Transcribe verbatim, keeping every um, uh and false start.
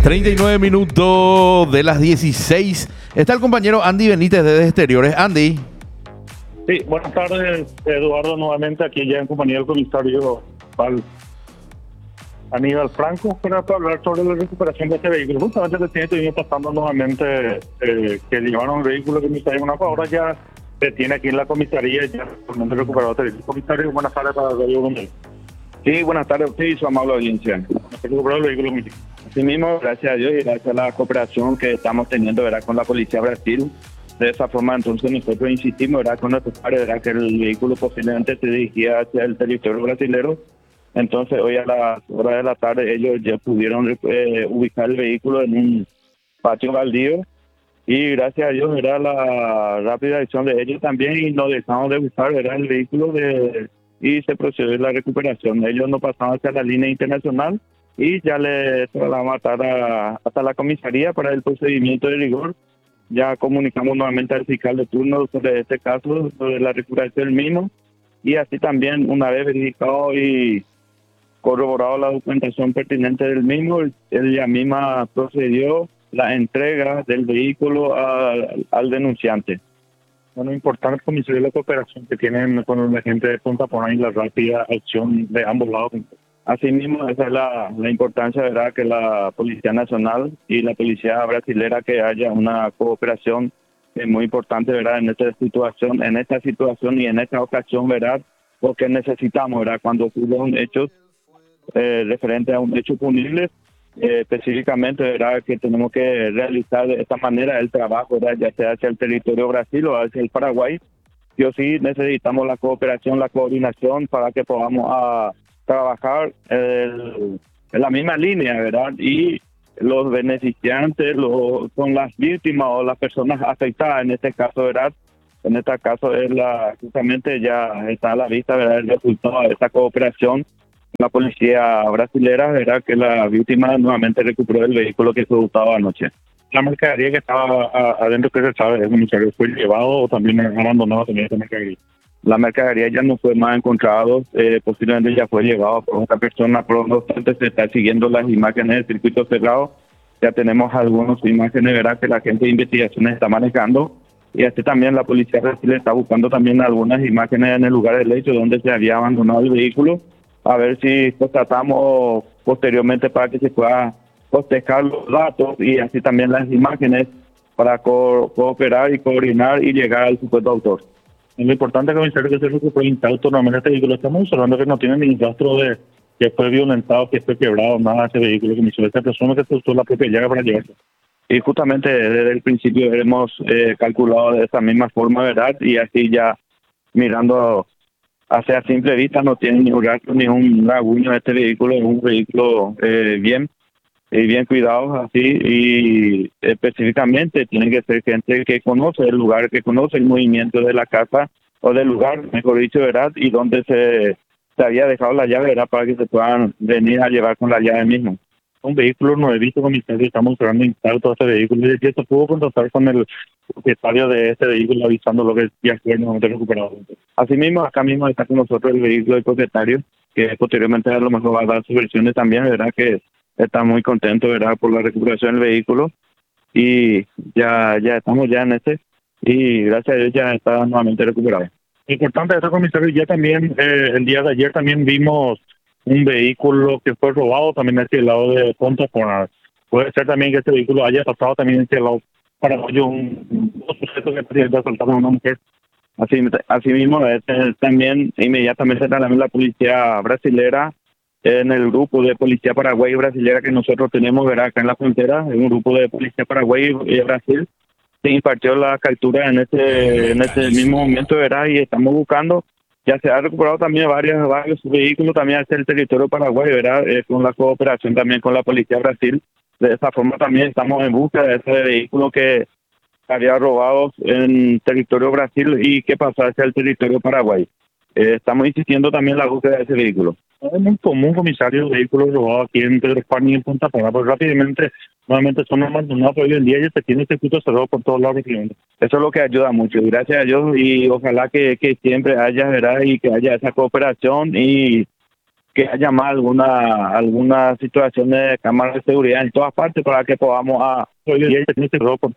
treinta y nueve minutos de las dieciséis. Está el compañero Andy Benítez desde Exteriores. Andy. Sí, buenas tardes, Eduardo, nuevamente aquí ya en compañía del comisario Pal Aníbal Franco, para hablar sobre la recuperación de este vehículo. Justamente recién estuvimos pasando nuevamente eh, que llevaron el vehículo que me está llevando, ahora ya se tiene aquí en la comisaría y ya totalmente recuperado este vehículo. Comisario, buenas tardes para Radio Bomber. Sí, buenas tardes a usted y su amable audiencia. Se recuperó el vehículo, comisario. Así mismo, gracias a Dios y gracias a la cooperación que estamos teniendo, ¿verdad?, con la Policía Brasil. De esa forma, entonces, nosotros insistimos, ¿verdad?, con nuestros padres, ¿verdad?, que el vehículo posiblemente se dirigía hacia el territorio brasilero. Entonces, hoy a las horas de la tarde, ellos ya pudieron eh, ubicar el vehículo en un patio baldío. Y gracias a Dios, ¿verdad?, la rápida acción de ellos también, y nos dejamos de buscar, ¿verdad?, el vehículo de, y se procedió a la recuperación. Ellos no pasaron hacia la línea internacional y ya le trasladamos hasta, hasta la comisaría para el procedimiento de rigor. Ya comunicamos nuevamente al fiscal de turno sobre este caso, sobre la recuperación del mismo, y así también, una vez verificado y corroborado la documentación pertinente del mismo, ella misma procedió la entrega del vehículo al, al denunciante. Bueno, importante, comisario, la cooperación que tienen con la gente de Punta Pona y la rápida acción de ambos lados. Asimismo, esa es la, la importancia, ¿verdad?, que la Policía Nacional y la Policía Brasilera, que haya una cooperación es muy importante, ¿verdad?, en esta situación, en esta situación y en esta ocasión, ¿verdad?, porque necesitamos, ¿verdad?, cuando ocurren hechos eh, referentes a un hecho punible, eh, específicamente, ¿verdad?, que tenemos que realizar de esta manera el trabajo, ¿verdad?, ya sea hacia el territorio Brasil o hacia el Paraguay. Yo sí necesitamos la cooperación, la coordinación para que podamos a trabajar el, en la misma línea, ¿verdad? Y los beneficiantes, los, son las víctimas o las personas afectadas en este caso, ¿verdad? En este caso es la, justamente ya está a la vista, ¿verdad?, el resultado de esta cooperación. La policía brasilera, ¿verdad?, que la víctima nuevamente recuperó el vehículo que fue hurtado anoche. La mercadería que estaba a, adentro, ¿qué se sabe? ¿El comisario fue llevado o también abandonado también esa mercadería? La mercadería ya no fue más encontrado, eh, posiblemente ya fue llevado por otra persona, pero no obstante se está siguiendo las imágenes del circuito cerrado. Ya tenemos algunas imágenes, ¿verdad?, que la gente de investigaciones está manejando, y así también la policía brasileña está buscando también algunas imágenes en el lugar del hecho donde se había abandonado el vehículo, a ver si constatamos posteriormente para que se pueda cotejar los datos y así también las imágenes para co- cooperar y coordinar y llegar al supuesto autor. Lo importante, comisario, que se recuperó intacto nuevamente este vehículo. Estamos observando que no tiene ningún rastro de que fue violentado, que fue quebrado, nada de ese vehículo, comisario. Esta persona que se usó la propia llaga para llevarse. Y justamente desde el principio hemos eh, calculado de esa misma forma, ¿verdad? Y así ya mirando hacia simple vista no tiene ni un rastro ni un rasguño de este vehículo. Es un vehículo eh, bien y bien cuidado, así, y específicamente tiene que ser gente que conoce el lugar, que conoce el movimiento de la casa o del lugar, mejor dicho, ¿verdad?, y donde se, se había dejado la llave, ¿verdad?, para que se puedan venir a llevar con la llave mismo. Un vehículo nuevito, comisario, estamos observando intacto este vehículo, y se pudo contactar con el propietario de este vehículo avisando lo que ya fue nuevamente recuperado. Asimismo, acá mismo está con nosotros el vehículo del propietario, que posteriormente a lo mejor va a dar sus versiones también, ¿verdad?, que está muy contento, ¿verdad?, por la recuperación del vehículo, y ya ya estamos ya en este, y gracias a Dios ya está nuevamente recuperado. Importante eso, comisario, ya también eh, el día de ayer también vimos un vehículo que fue robado también hacia el lado de Punta Pona. Puede ser también que este vehículo haya pasado también hacia el lado paraguayo, un, un sujeto que pretende asaltar a una mujer. Así, así mismo, este, también inmediatamente también la policía brasilera, en el grupo de policía paraguay y brasilera que nosotros tenemos, ¿verdad?, acá en la frontera, en un grupo de policía paraguay y Brasil, se impartió la captura en este en este mismo momento, ¿verdad?, y estamos buscando, ya se ha recuperado también varios, varios vehículos también hacia el territorio paraguay, ¿verdad?, eh, con la cooperación también con la policía Brasil. De esta forma también estamos en busca de ese vehículo que había robado en territorio Brasil y que pasó hacia el territorio paraguay. Eh, estamos insistiendo también en la búsqueda de ese vehículo. Es muy común, comisario, vehículos robados aquí en Pedro España y en Punta Pona, pues rápidamente, nuevamente son abandonados, pero hoy en día ya se tiene circuito cerrado por todos lados. Eso es lo que ayuda mucho, gracias a Dios, y ojalá que, que siempre haya, ¿verdad?, y que haya esa cooperación y que haya más alguna alguna situación de cámaras de seguridad en todas partes para que podamos a Oye,